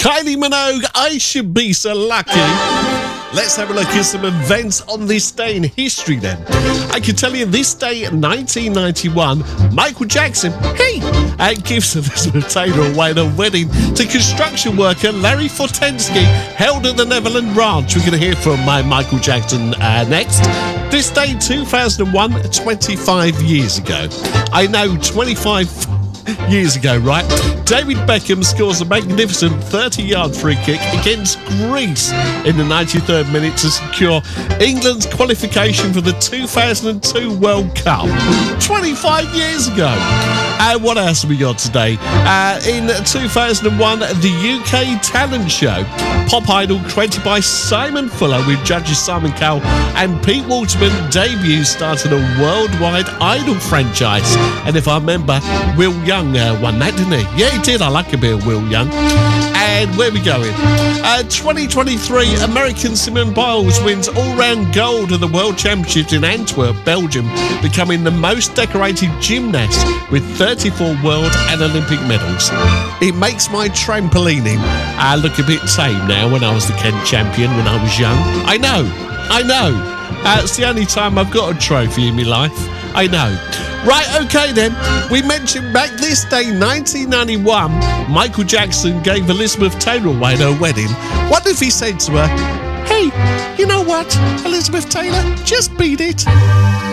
Kylie Minogue, I Should Be So Lucky. Let's have a look at some events on this day in history then. I can tell you this day in 1991, Michael Jackson, gives Elizabeth Taylor away at a wedding to construction worker Larry Fortensky, held at the Neverland Ranch. We're going to hear from Michael Jackson next. This day, 2001, 25 years ago. I know, 25 years ago, right? David Beckham scores a magnificent 30-yard free kick against Greece in the 93rd minute to secure England's qualification for the 2002 World Cup. 25 years ago. What else have we got today? In 2001, the UK talent show Pop Idol, created by Simon Fuller with judges Simon Cowell and Pete Waterman, debut started a worldwide Idol franchise. And if I remember, Will Young won that, didn't he? Yeah, he did. I like a bit of Will Young. And where are we going? 2023, American Simone Biles wins all-round gold at the World Championships in Antwerp, Belgium, becoming the most decorated gymnast with 34 world and Olympic medals. It makes my trampolining look a bit tame now when I was the Kent champion when I was young. I know. It's the only time I've got a trophy in my life. I know. Right, okay then. We mentioned back this day, 1991, Michael Jackson gave Elizabeth Taylor away at her wedding. What if he said to her, "Hey, you know what, Elizabeth Taylor, just beat it."